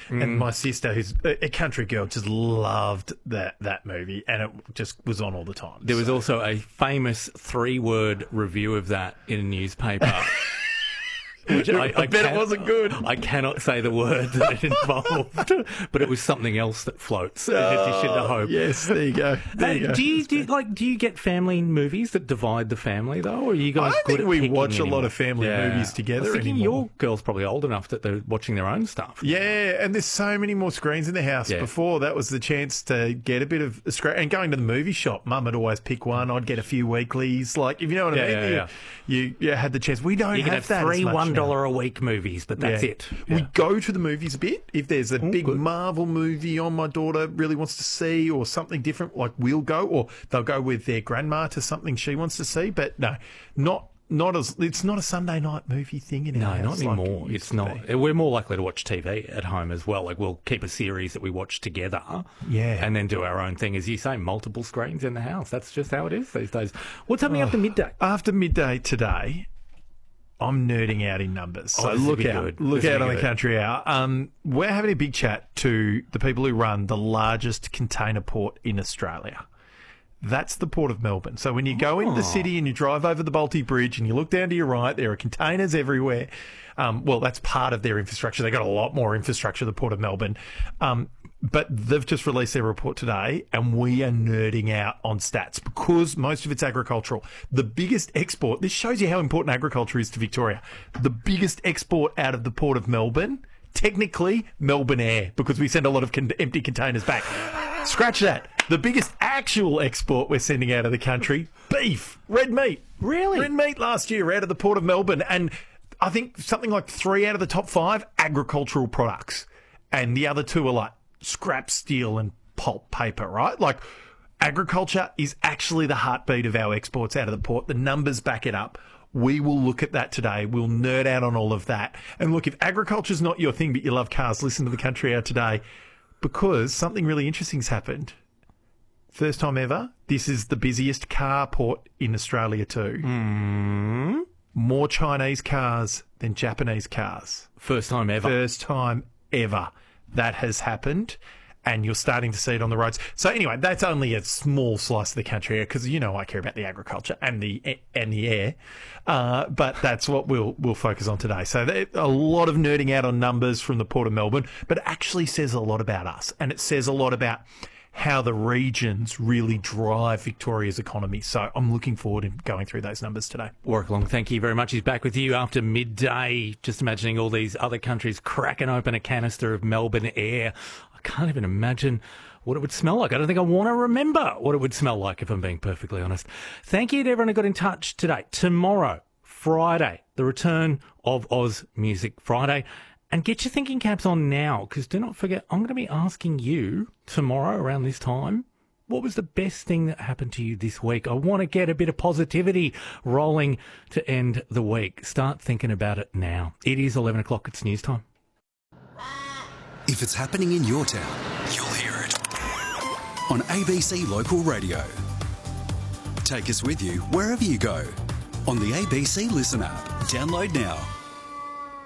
And my sister, who's a country girl, just loved that movie, and it just was on all the time. There was also a famous 3-word review of that in a newspaper. Which I bet it wasn't good. I cannot say the word that it involved, but it was something else that floats. You should hope. Yes, there you go. Do you get family movies that divide the family though, or are you guys? I good think at we picking watch anymore? a lot of family movies together. I was thinking anymore. your girl's probably old enough that they're watching their own stuff. Yeah, and there's so many more screens in the house. Yeah. Before, that was the chance to get a bit of a screen. And going to the movie shop, Mum would always pick one. I'd get a few weeklies. Like, if you know what I mean? You had the chance. We don't You can have have that three as much now. $1 a week movies, but that's it. We go to the movies a bit. If there's a big good. Marvel movie on my daughter really wants to see, or something different, like we'll go, or they'll go with their grandma to something she wants to see. But no, not as it's not a Sunday night movie thing anymore. No, not anymore. It's not. We're more likely to watch TV at home as well. Like, we'll keep a series that we watch together. Yeah. And then do our own thing. As you say, multiple screens in the house. That's just how it is these days. What's happening after midday? After midday today, I'm nerding out in numbers. So this will look be out. good. Look This will out be on the good. country hour. We're having a big chat to the people who run the largest container port in Australia. That's the Port of Melbourne. So when you go into the city and you drive over the Balti Bridge and you look down to your right, there are containers everywhere. Well, that's part of their infrastructure. They've got a lot more infrastructure, the Port of Melbourne. But they've just released their report today, and we are nerding out on stats because most of it's agricultural. The biggest export, this shows you how important agriculture is to Victoria. The biggest export out of the Port of Melbourne, technically Melbourne Air, because we send a lot of empty containers back. Scratch that. The biggest actual export we're sending out of the country, beef, red meat. Really? Red meat last year out of the Port of Melbourne. And I think something like 3 out of the top 5 agricultural products. And the other 2 are like scrap steel and pulp paper, right? Like, agriculture is actually the heartbeat of our exports out of the port. The numbers back it up. We will look at that today. We'll nerd out on all of that. And look, if agriculture's not your thing, but you love cars, listen to the Country Hour today, because something really interesting's happened. First time ever, this is the busiest car port in Australia too. More Chinese cars than Japanese cars. First time ever. First time ever that has happened, and you're starting to see it on the roads. So anyway, that's only a small slice of the country, because I care about the agriculture and the air, but that's what we'll focus on today. So a lot of nerding out on numbers from the Port of Melbourne, but it actually says a lot about us, and it says a lot about how the regions really drive Victoria's economy. So I'm looking forward to going through those numbers today. Warwick Long, thank you very much. He's back with you after midday. Just imagining all these other countries cracking open a canister of Melbourne Air. I can't even imagine what it would smell like. I don't think I want to remember what it would smell like, if I'm being perfectly honest. Thank you to everyone who got in touch today. Tomorrow, Friday, the return of Oz Music Friday. And get your thinking caps on now, because do not forget, I'm going to be asking you tomorrow around this time, what was the best thing that happened to you this week? I want to get a bit of positivity rolling to end the week. Start thinking about it now. It is 11 o'clock. It's news time. If it's happening in your town, you'll hear it on ABC Local Radio. Take us with you wherever you go on the ABC Listen app. Download now.